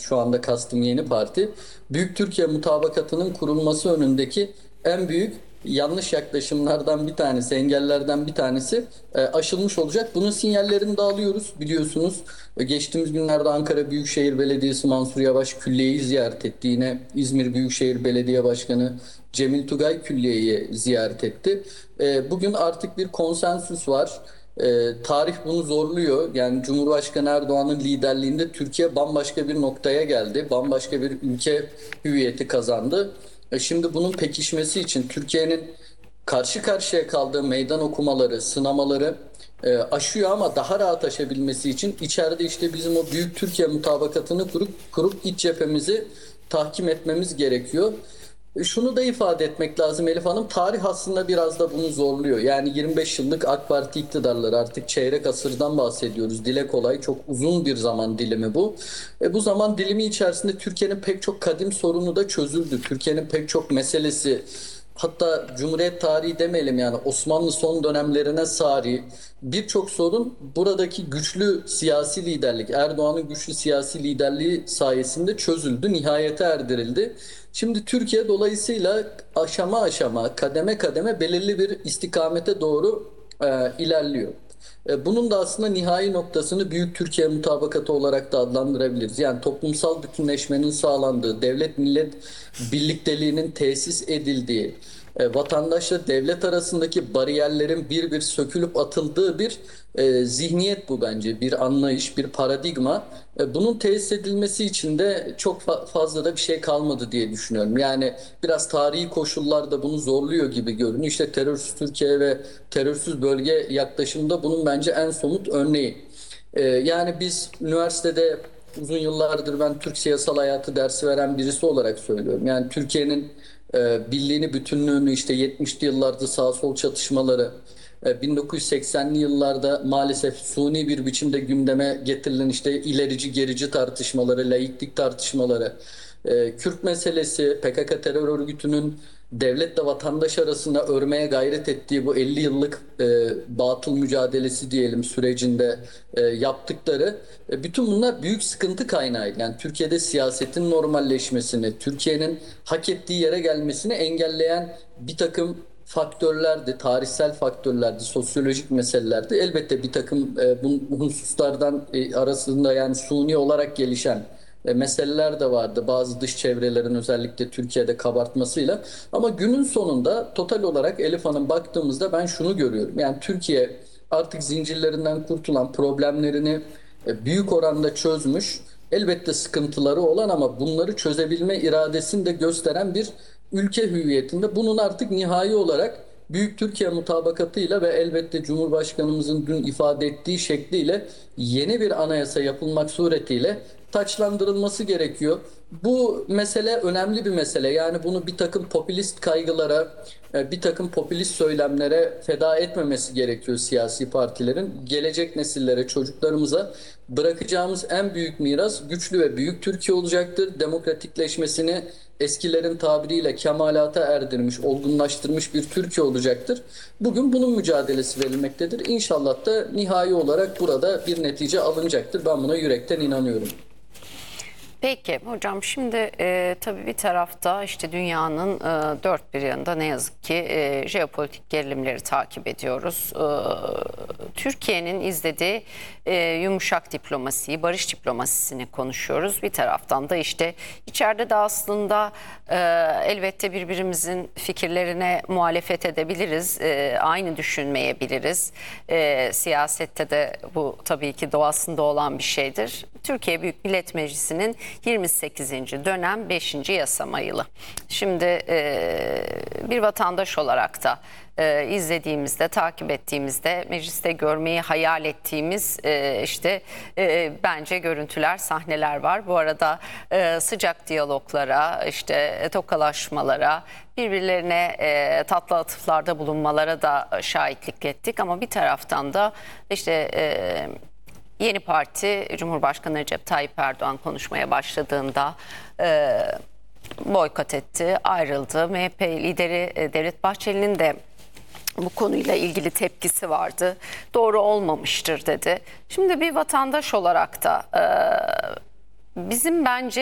şu anda kastım yeni parti, Büyük Türkiye Mutabakatı'nın kurulması önündeki en büyük yanlış yaklaşımlardan bir tanesi, engellerden bir tanesi aşılmış olacak. Bunun sinyallerini de alıyoruz biliyorsunuz. Geçtiğimiz günlerde Ankara Büyükşehir Belediyesi Mansur Yavaş Külliye'yi ziyaret etti. Yine İzmir Büyükşehir Belediye Başkanı Cemil Tugay Külliye'yi ziyaret etti. Bugün artık bir konsensüs var. Tarih bunu zorluyor. Yani Cumhurbaşkanı Erdoğan'ın liderliğinde Türkiye bambaşka bir noktaya geldi. Bambaşka bir ülke hüviyeti kazandı. Şimdi bunun pekişmesi için Türkiye'nin karşı karşıya kaldığı meydan okumaları, sınamaları aşıyor ama daha rahat aşabilmesi için içeride işte bizim o Büyük Türkiye Mutabakatı'nı kurup iç cephemizi tahkim etmemiz gerekiyor. Şunu da ifade etmek lazım Elif Hanım. Tarih aslında biraz da bunu zorluyor. Yani 25 yıllık AK Parti iktidarları, artık çeyrek asırdan bahsediyoruz. Dile kolay çok uzun bir zaman dilimi bu. Bu zaman dilimi içerisinde Türkiye'nin pek çok kadim sorunu da çözüldü. Türkiye'nin pek çok meselesi, hatta Cumhuriyet tarihi demeyelim, yani Osmanlı son dönemlerine sari birçok sorun buradaki güçlü siyasi liderlik, Erdoğan'ın güçlü siyasi liderliği sayesinde çözüldü, nihayete erdirildi. Şimdi Türkiye dolayısıyla aşama aşama, kademe kademe belirli bir istikamete doğru ilerliyor. Bunun da aslında nihai noktasını Büyük Türkiye Mutabakatı olarak da adlandırabiliriz. Yani toplumsal bütünleşmenin sağlandığı, devlet millet birlikteliğinin tesis edildiği, vatandaşla devlet arasındaki bariyerlerin bir bir sökülüp atıldığı bir zihniyet bu bence. Bir anlayış, bir paradigma. Bunun tesis edilmesi için de çok fazla da bir şey kalmadı diye düşünüyorum. Yani biraz tarihi koşullar da bunu zorluyor gibi görünüyor. İşte terörsüz Türkiye ve terörsüz bölge yaklaşımında bunun bence en somut örneği. Yani biz üniversitede uzun yıllardır ben Türk siyasal hayatı dersi veren birisi olarak söylüyorum. Yani Türkiye'nin birliğini, bütünlüğünü, işte 70'li yıllarda sağ sol çatışmaları, 1980'li yıllarda maalesef suni bir biçimde gündeme getirilen işte ilerici gerici tartışmaları, laiklik tartışmaları, Kürt meselesi, PKK terör örgütünün devletle vatandaş arasında örmeye gayret ettiği bu 50 yıllık batıl mücadelesi diyelim sürecinde yaptıkları, bütün bunlar büyük sıkıntı kaynağıydı. Yani Türkiye'de siyasetin normalleşmesini, Türkiye'nin hak ettiği yere gelmesini engelleyen bir takım faktörlerdi, tarihsel faktörlerdi, sosyolojik meselelerdi. Elbette bir takım bu hususlardan arasında yani suni olarak gelişen meseleler de vardı. Bazı dış çevrelerin özellikle Türkiye'de kabartmasıyla. Ama günün sonunda total olarak Elif Hanım baktığımızda ben şunu görüyorum. Yani Türkiye artık zincirlerinden kurtulan, problemlerini büyük oranda çözmüş. Elbette sıkıntıları olan ama bunları çözebilme iradesini de gösteren bir ülke hüviyetinde. Bunun artık nihai olarak Büyük Türkiye Mutabakatı'yla ve elbette Cumhurbaşkanımızın dün ifade ettiği şekliyle yeni bir anayasa yapılmak suretiyle taçlandırılması gerekiyor. Bu mesele önemli bir mesele. Yani bunu bir takım popülist kaygılara, bir takım popülist söylemlere feda etmemesi gerekiyor siyasi partilerin. Gelecek nesillere, çocuklarımıza bırakacağımız en büyük miras güçlü ve büyük Türkiye olacaktır. Demokratikleşmesini eskilerin tabiriyle kemalata erdirmiş, olgunlaştırmış bir Türkiye olacaktır. Bugün bunun mücadelesi verilmektedir. İnşallah da nihai olarak burada bir netice alınacaktır. Ben buna yürekten inanıyorum. Peki hocam, şimdi tabii bir tarafta işte dünyanın dört bir yanında ne yazık ki jeopolitik gerilimleri takip ediyoruz. Türkiye'nin izlediği yumuşak diplomasiyi, barış diplomasisini konuşuyoruz. Bir taraftan da işte içeride de aslında elbette birbirimizin fikirlerine muhalefet edebiliriz, aynı düşünmeyebiliriz. Siyasette de bu tabii ki doğasında olan bir şeydir. Türkiye Büyük Millet Meclisi'nin 28. dönem 5. yasama yılı. Şimdi bir vatandaş olarak da izlediğimizde, takip ettiğimizde, mecliste görmeyi hayal ettiğimiz bence görüntüler, sahneler var. Bu arada sıcak diyaloglara, işte tokalaşmalara, birbirlerine tatlı atıflarda bulunmalara da şahitlik ettik. Ama bir taraftan da işte yeni parti Cumhurbaşkanı Recep Tayyip Erdoğan konuşmaya başladığında boykot etti, ayrıldı. MHP lideri Devlet Bahçeli'nin de bu konuyla ilgili tepkisi vardı. Doğru olmamıştır dedi. Şimdi bir vatandaş olarak da bizim bence